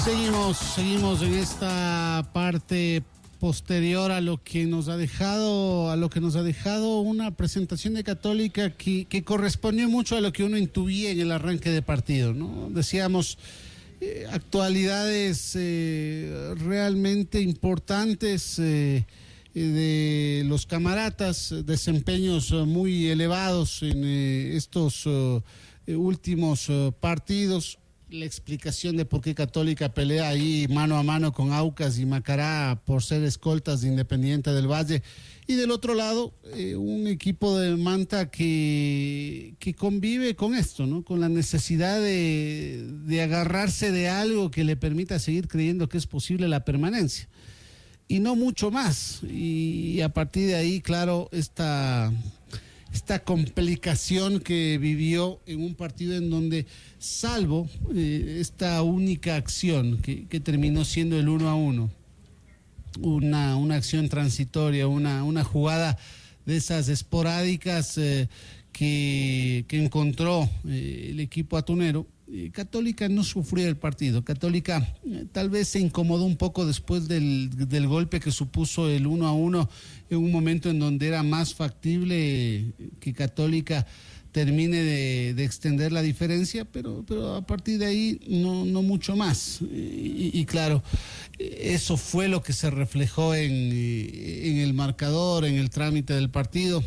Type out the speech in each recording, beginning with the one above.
Seguimos en esta parte posterior a lo que nos ha dejado una presentación de Católica que correspondió mucho a lo que uno intuía en el arranque de partido, ¿no? Decíamos actualidades realmente importantes de los camaratas, desempeños muy elevados en estos últimos partidos. La explicación de por qué Católica pelea ahí mano a mano con Aucas y Macará por ser escoltas de Independiente del Valle, y del otro lado un equipo de Manta que convive con esto, ¿no? Con la necesidad de agarrarse de algo que le permita seguir creyendo que es posible la permanencia y no mucho más, y a partir de ahí, claro, esta complicación que vivió en un partido en donde, salvo esta única acción que terminó siendo el 1-1, una acción transitoria, una jugada de esas esporádicas que encontró el equipo atunero, Católica no sufrió el partido. Católica tal vez se incomodó un poco después del golpe que supuso el 1-1, en un momento en donde era más factible que Católica termine de extender la diferencia, pero a partir de ahí no mucho más. Y claro, eso fue lo que se reflejó en el marcador, en el trámite del partido.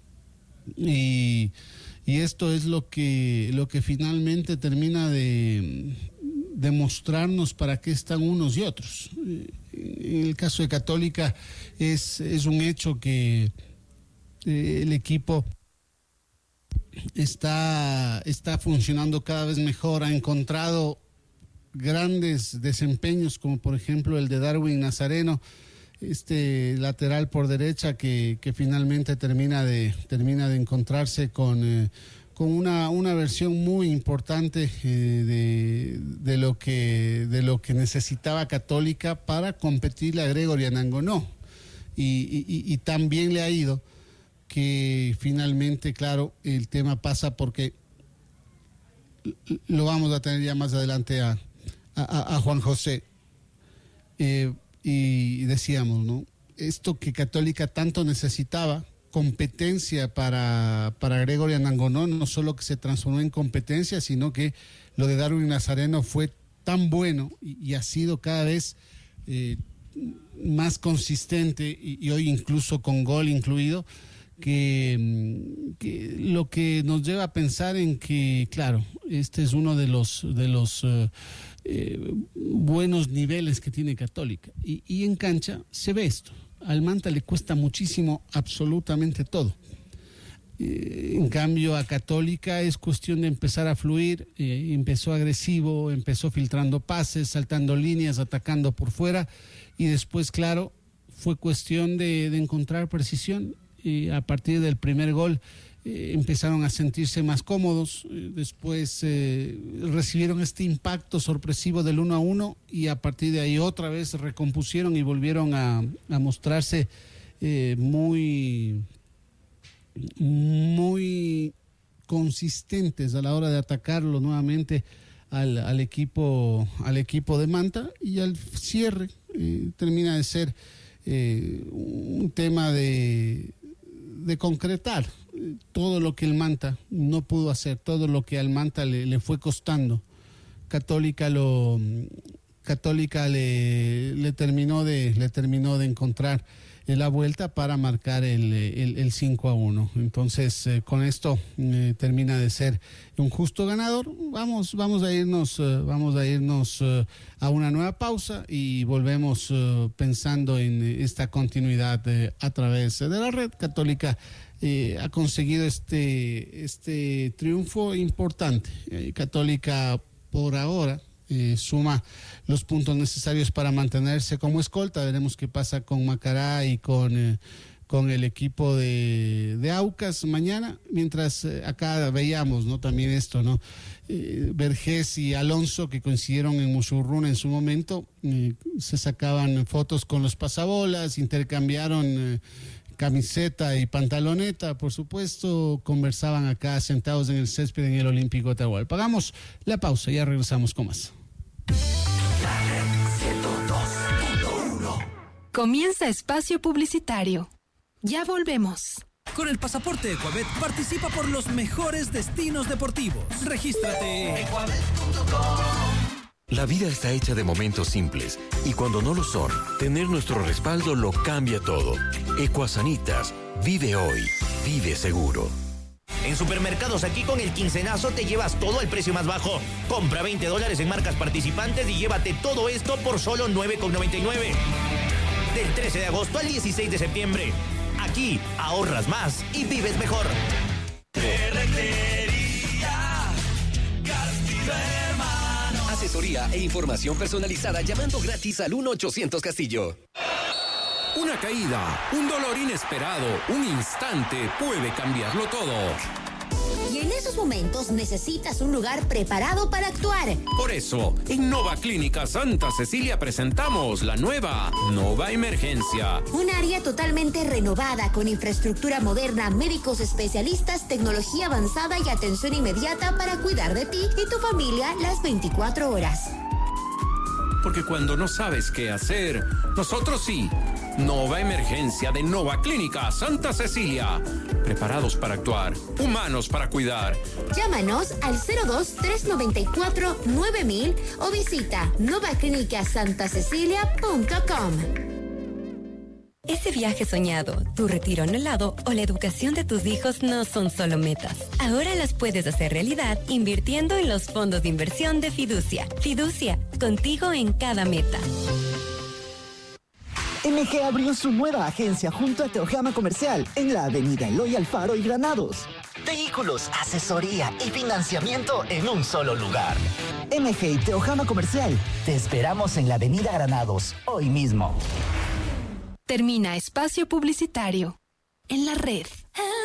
Y esto es lo que finalmente termina de mostrarnos para qué están unos y otros. En el caso de Católica es un hecho que el equipo está funcionando cada vez mejor, ha encontrado grandes desempeños, como por ejemplo el de Darwin Nazareno, este lateral por derecha que finalmente termina de encontrarse con una versión muy importante de lo que necesitaba Católica para competirle a Gregory Anangonó, y también le ha ido que finalmente, claro, el tema pasa porque lo vamos a tener ya más adelante a Juan José. Y decíamos, ¿no? Esto que Católica tanto necesitaba, competencia para Gregory Anangonó, no solo que se transformó en competencia, sino que lo de Darwin Nazareno fue tan bueno y ha sido cada vez más consistente, y hoy incluso con gol incluido, que lo que nos lleva a pensar en que, claro, este es uno de los buenos niveles que tiene Católica, y en cancha se ve esto. Al Manta le cuesta muchísimo absolutamente todo. En cambio a Católica es cuestión de empezar a fluir. Empezó agresivo, empezó filtrando pases, saltando líneas, atacando por fuera, y después, claro, fue cuestión de encontrar precisión. A partir del primer gol empezaron a sentirse más cómodos. Después recibieron este impacto sorpresivo del 1-1, y a partir de ahí otra vez se recompusieron y volvieron a mostrarse muy consistentes a la hora de atacarlo nuevamente al equipo de Manta, y al cierre termina de ser un tema de concretar todo lo que el Manta no pudo hacer, todo lo que al Manta le fue costando. Católica le terminó de encontrar la vuelta para marcar el 5-1. Entonces, con esto termina de ser un justo ganador. Vamos a irnos a una nueva pausa, y volvemos pensando en esta continuidad a través de la red. Católica ha conseguido este triunfo importante. Católica por ahora suma los puntos necesarios para mantenerse como escolta. Veremos qué pasa con Macará y con el equipo de Aucas mañana, mientras acá veíamos, ¿no? También esto, ¿no? Vergés y Alonso, que coincidieron en Musurruna en su momento, se sacaban fotos con los pasabolas, intercambiaron camiseta y pantaloneta, por supuesto, conversaban acá sentados en el césped en el Olímpico de Atahualpa. Pagamos la pausa, ya regresamos con más. Comienza espacio publicitario. Ya volvemos. Con el pasaporte Ecuabet participa por los mejores destinos deportivos. Regístrate. Ecuabet.com. La vida está hecha de momentos simples y cuando no lo son, tener nuestro respaldo lo cambia todo. Ecuasanitas. Vive hoy. Vive seguro. En Supermercados Aquí con el quincenazo te llevas todo al precio más bajo. Compra $20 en marcas participantes y llévate todo esto por solo $9,99. Del 13 de agosto al 16 de septiembre. Aquí ahorras más y vives mejor. Asesoría e información personalizada llamando gratis al 1-800 Castillo. Una caída, un dolor inesperado, un instante puede cambiarlo todo. Y en esos momentos necesitas un lugar preparado para actuar. Por eso, en Nova Clínica Santa Cecilia presentamos la nueva Nova Emergencia. Un área totalmente renovada con infraestructura moderna, médicos especialistas, tecnología avanzada y atención inmediata para cuidar de ti y tu familia las 24 horas. Porque cuando no sabes qué hacer, nosotros sí. Nova Emergencia de Nova Clínica Santa Cecilia. Preparados para actuar, humanos para cuidar. Llámanos al 02-394-9000 o visita novaclinicasantaCecilia.com. Ese viaje soñado, tu retiro anhelado o la educación de tus hijos no son solo metas. Ahora las puedes hacer realidad invirtiendo en los fondos de inversión de Fiducia. Fiducia, contigo en cada meta. MG abrió su nueva agencia junto a Teojama Comercial en la avenida Eloy Alfaro y Granados. Vehículos, asesoría y financiamiento en un solo lugar. MG y Teojama Comercial. Te esperamos en la avenida Granados, hoy mismo. Termina espacio publicitario. En la red.